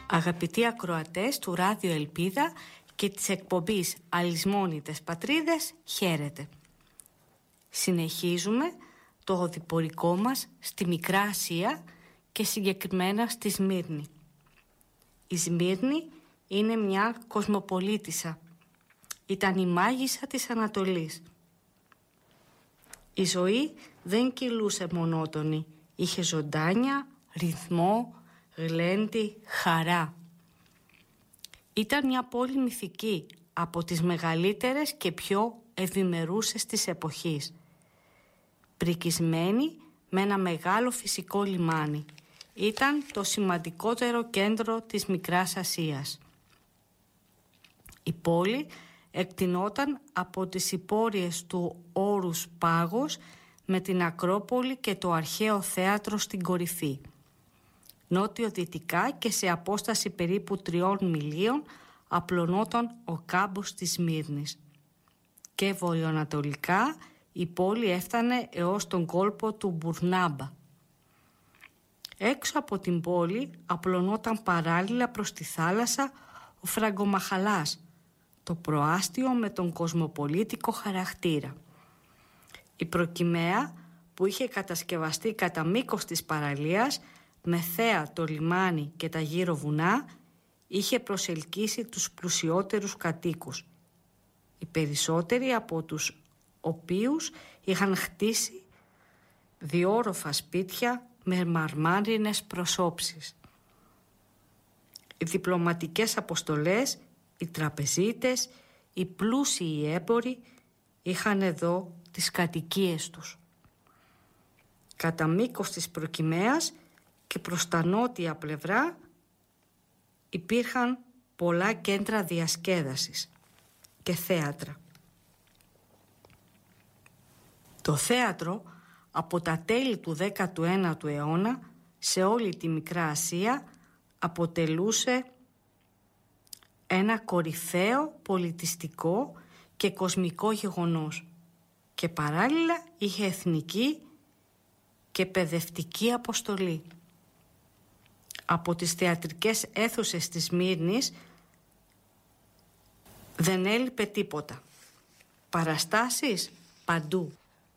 Αγαπητοί ακροατές του Ράδιο Ελπίδα και της εκπομπής Αλυσμόνητες Πατρίδες, χαίρετε. Συνεχίζουμε το οδηπορικό μας στη Μικρά Ασία και συγκεκριμένα στη Σμύρνη. Η Σμύρνη είναι μια κοσμοπολίτισσα. Ήταν η μάγισσα της Ανατολής. Η ζωή δεν κυλούσε μονότονη. Είχε ζωντάνια, ρυθμό, γλέντι, χαρά. Ήταν μια πόλη μυθική, από τις μεγαλύτερες και πιο ευημερούσες της εποχής. Πρικισμένη με ένα μεγάλο φυσικό λιμάνι. Ήταν το σημαντικότερο κέντρο της Μικράς Ασίας. Η πόλη εκτεινόταν από τις υπόρειες του όρους Πάγος με την Ακρόπολη και το αρχαίο θέατρο στην κορυφή. Νότιο-δυτικά και σε απόσταση περίπου 3 μιλίων απλωνόταν ο κάμπος της Σμύρνης. Και βορειοανατολικά η πόλη έφτανε έως τον κόλπο του Μπουρνάμπα. Έξω από την πόλη απλωνόταν παράλληλα προς τη θάλασσα ο Φραγκομαχαλάς, το προάστιο με τον κοσμοπολίτικο χαρακτήρα. Η Προκυμαία, που είχε κατασκευαστεί κατά μήκος της παραλίας με θέα το λιμάνι και τα γύρω βουνά, είχε προσελκύσει τους πλουσιότερους κατοίκους, οι περισσότεροι από τους οποίους είχαν χτίσει διόροφα σπίτια με μαρμάρινες προσώψεις. Οι διπλωματικές αποστολές, οι τραπεζίτες, οι πλούσιοι έμποροι είχαν εδώ τις κατοικίες τους. Κατά μήκος της Προκυμαίας και προς τα νότια πλευρά υπήρχαν πολλά κέντρα διασκέδασης και θέατρα. Το θέατρο από τα τέλη του 19ου αιώνα σε όλη τη Μικρά Ασία αποτελούσε ένα κορυφαίο πολιτιστικό και κοσμικό γεγονός και παράλληλα είχε εθνική και παιδευτική αποστολή. Από τις θεατρικές αίθουσες της Σμύρνης δεν έλειπε τίποτα. Παραστάσεις παντού.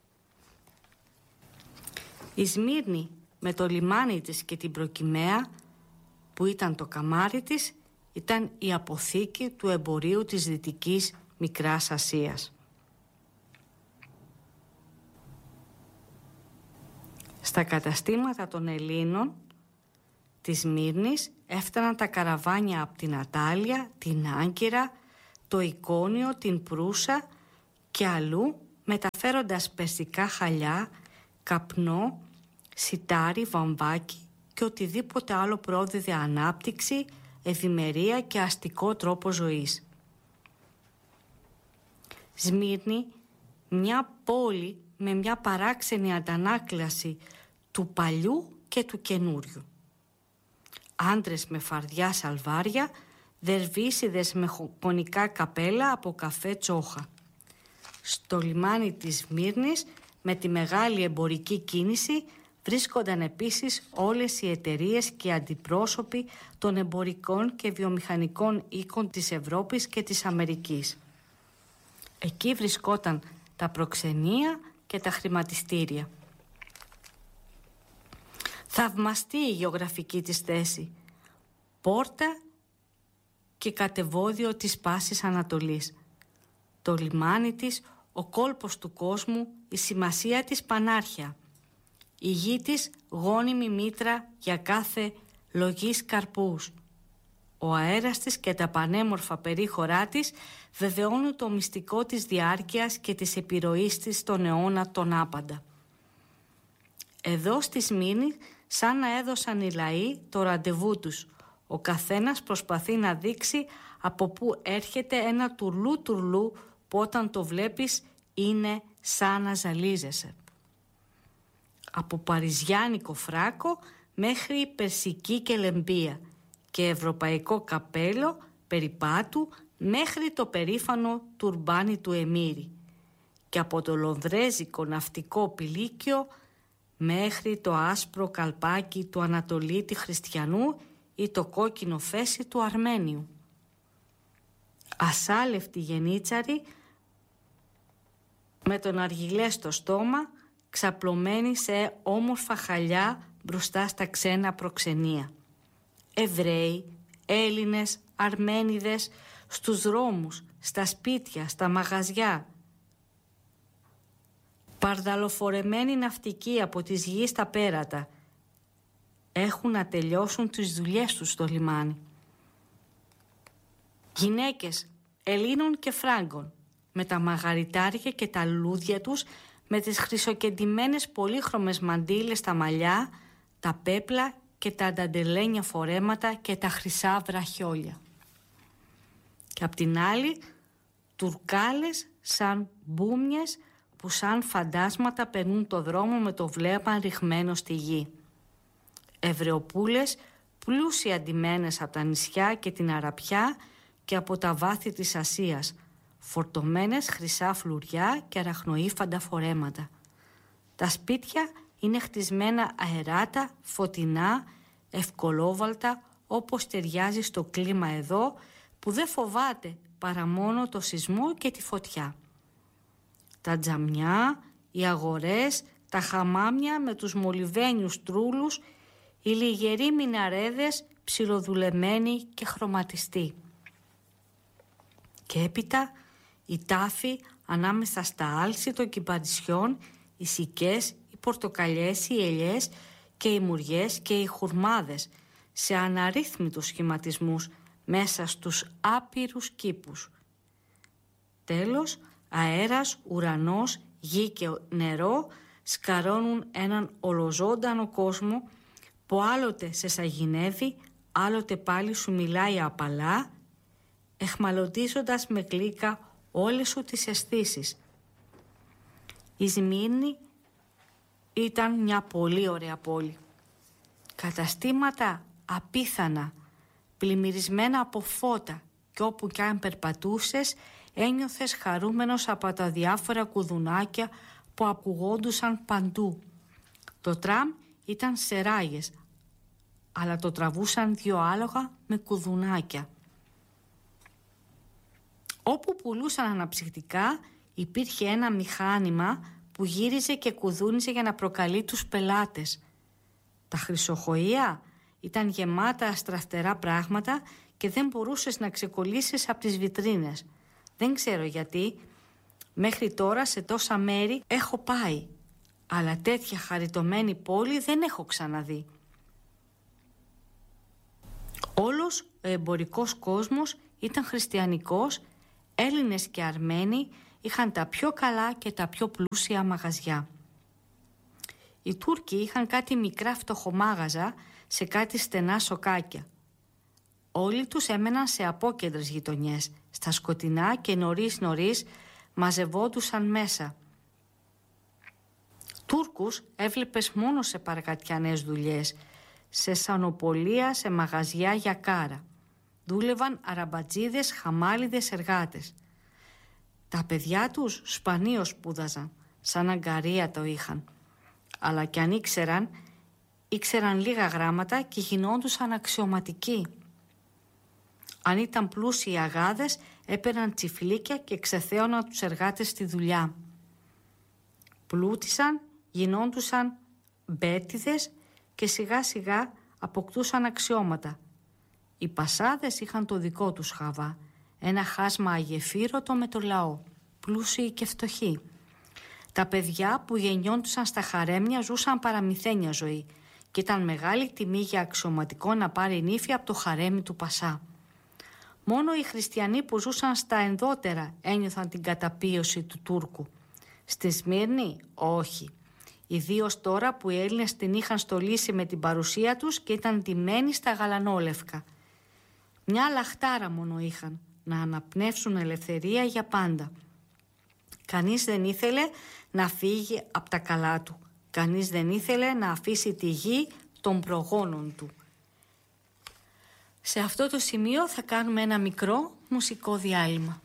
Η Σμύρνη με το λιμάνι της και την Προκυμαία, που ήταν το καμάρι της, ήταν η αποθήκη του εμπορίου της Δυτικής Μικράς Ασίας. Στα καταστήματα των Ελλήνων της Σμύρνης έφταναν τα καραβάνια από την Ατάλεια, την Άγκυρα, το Εικόνιο, την Προύσα και αλλού, μεταφέροντας περσικά χαλιά, καπνό, σιτάρι, βαμβάκι και οτιδήποτε άλλο πρόδιδε ανάπτυξη, ευημερία και αστικό τρόπο ζωής. Σμύρνη, μια πόλη με μια παράξενη αντανάκλαση του παλιού και του καινούριου. Άντρες με φαρδιά σαλβάρια, δερβίσιδες με κονικά καπέλα από καφέ τσόχα. Στο λιμάνι της Σμύρνης με τη μεγάλη εμπορική κίνηση βρίσκονταν επίσης όλες οι εταιρείες και αντιπρόσωποι των εμπορικών και βιομηχανικών οίκων της Ευρώπης και της Αμερικής. Εκεί βρισκόταν τα προξενία και τα χρηματιστήρια. Θαυμαστή η γεωγραφική της θέση, πόρτα και κατεβόδιο της Πάσης Ανατολής. Το λιμάνι της, ο κόλπος του κόσμου, η σημασία της πανάρχια. Η γη της γόνιμη μήτρα για κάθε λογής καρπούς. Ο αέρας της και τα πανέμορφα περίχωρά της βεβαιώνουν το μυστικό της διάρκειας και της επιρροής της στον αιώνα τον άπαντα. Εδώ στη Σμύρνη σαν να έδωσαν οι λαοί το ραντεβού τους. Ο καθένας προσπαθεί να δείξει από πού έρχεται ένα τουρλού που όταν το βλέπεις είναι σαν να ζαλίζεσαι. Από παριζιάνικο φράκο μέχρι περσική κελεμπία και ευρωπαϊκό καπέλο περιπάτου μέχρι το περήφανο τουρμπάνι του Εμμύρη και από το λονδρέζικο ναυτικό πηλίκιο μέχρι το άσπρο καλπάκι του Ανατολίτη Χριστιανού ή το κόκκινο φέσι του Αρμένιου. Ασάλευτη γενίτσαρη με τον αργυλέ στο στόμα, ξαπλωμένη σε όμορφα χαλιά μπροστά στα ξένα προξενία. Εβραίοι, Έλληνες, Αρμένιδες, στους δρόμους, στα σπίτια, στα μαγαζιά. Παρδαλοφορεμένοι ναυτικοί από τις γης στα πέρατα. Έχουν να τελειώσουν τις δουλειές τους στο λιμάνι. Γυναίκες Ελλήνων και Φράγκων, με τα μαγαριτάρια και τα λουλούδια τους, με τις χρυσοκεντημένες πολύχρωμες μαντήλες στα μαλλιά, τα πέπλα και τα νταντελένια φορέματα και τα χρυσά βραχιόλια. Και απ' την άλλη, τουρκάλες σαν μπούμιες που σαν φαντάσματα περνούν το δρόμο με το βλέμμα ριχμένο στη γη. Εβραιοπούλες πλούσια ντυμένες από τα νησιά και την Αραπιά και από τα βάθη της Ασίας, φορτωμένες χρυσά φλουριά και αραχνοήφαντα φορέματα. Τα σπίτια είναι χτισμένα αεράτα, φωτεινά, ευκολόβαλτα, όπως ταιριάζει στο κλίμα εδώ, που δεν φοβάται παρά μόνο το σεισμό και τη φωτιά. Τα τζαμιά, οι αγορές, τα χαμάμια με τους μολυβένιους τρούλους, οι λιγεροί μιναρέδες ψιλοδουλεμένοι και χρωματιστοί. Και έπειτα οι τάφοι ανάμεσα στα άλση των κυπαρισιών, οι σικές, οι πορτοκαλιές, οι ελιές και οι μουριές και οι χουρμάδες σε αναρρύθμιτους σχηματισμούς μέσα στους άπειρους κήπους. Τέλος, αέρας, ουρανός, γη και νερό σκαρώνουν έναν ολοζώντανο κόσμο που άλλοτε σε σαγηνεύει, άλλοτε πάλι σου μιλάει απαλά, εχμαλωτίζοντας με γλύκα όλες σου τις αισθήσεις. Η Σμύρνη ήταν μια πολύ ωραία πόλη. Καταστήματα απίθανα, πλημμυρισμένα από φώτα, και όπου κι αν περπατούσες ένιωθες χαρούμενος από τα διάφορα κουδουνάκια που ακουγόντουσαν παντού. Το τραμ ήταν σε ράγες, αλλά το τραβούσαν 2 άλογα με κουδουνάκια. Όπου πουλούσαν αναψυκτικά υπήρχε ένα μηχάνημα που γύριζε και κουδούνιζε για να προκαλεί τους πελάτες. Τα χρυσοχοΐα ήταν γεμάτα αστραφτερά πράγματα και δεν μπορούσες να ξεκολλήσεις από τις βιτρίνες. Δεν ξέρω γιατί, μέχρι τώρα σε τόσα μέρη έχω πάει, αλλά τέτοια χαριτωμένη πόλη δεν έχω ξαναδεί. Όλος ο εμπορικός κόσμος ήταν χριστιανικός, Έλληνες και Αρμένοι είχαν τα πιο καλά και τα πιο πλούσια μαγαζιά. Οι Τούρκοι είχαν κάτι μικρά φτωχομάγαζα σε κάτι στενά σοκάκια. Όλοι τους έμεναν σε απόκεντρες γειτονιές, στα σκοτεινά, και νωρίς μαζευόντουσαν μέσα. Τούρκους έβλεπες μόνο σε παρακατιανές δουλειές, σε σανοπολία, σε μαγαζιά για κάρα. Δούλευαν αραμπατζίδες, χαμάλιδες, εργάτες. Τα παιδιά τους σπανίως σπούδαζαν, σαν αγκαρία το είχαν. Αλλά κι αν ήξεραν λίγα γράμματα και γινόντουσαν αξιωματικοί. Αν ήταν πλούσιοι αγάδες, έπαιρναν τσιφλίκια και ξεθέωναν τους εργάτες στη δουλειά. Πλούτησαν, γινόντουσαν μπέτιδες και σιγά σιγά αποκτούσαν αξιώματα. Οι πασάδες είχαν το δικό τους χαβά, ένα χάσμα αγεφύρωτο με το λαό, πλούσιοι και φτωχοί. Τα παιδιά που γεννιόντουσαν στα χαρέμια ζούσαν παραμυθένια ζωή και ήταν μεγάλη τιμή για αξιωματικό να πάρει νύφη από το χαρέμι του Πασά. Μόνο οι χριστιανοί που ζούσαν στα ενδότερα ένιωθαν την καταπίωση του Τούρκου. Στη Σμύρνη όχι. Ιδίως τώρα που οι Έλληνες την είχαν στολίσει με την παρουσία τους και ήταν ντυμένοι στα γαλανόλευκα. Μια λαχτάρα μόνο είχαν, να αναπνεύσουν ελευθερία για πάντα. Κανείς δεν ήθελε να φύγει από τα καλά του. Κανείς δεν ήθελε να αφήσει τη γη των προγόνων του. Σε αυτό το σημείο θα κάνουμε ένα μικρό μουσικό διάλειμμα.